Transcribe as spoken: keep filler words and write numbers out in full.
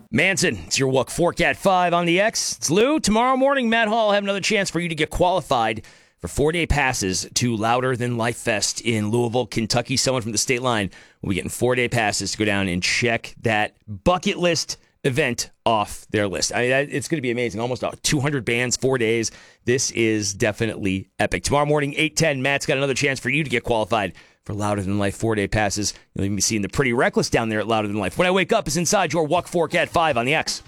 Manson, it's your Walk Fork at five on the X. It's Lou. Tomorrow morning, Matt Hall will have another chance for you to get qualified for four-day passes to Louder Than Life Fest in Louisville, Kentucky. Someone from the state line will be getting four-day passes to go down and check that bucket list event off their list. I mean, it's going to be amazing. Almost two hundred bands, four days. This is definitely epic. Tomorrow morning, eight ten, Matt's got another chance for you to get qualified for Louder Than Life four-day passes. You'll even be seeing the Pretty Reckless down there at Louder Than Life. When I Wake Up is inside your Walk Fork at five on the X.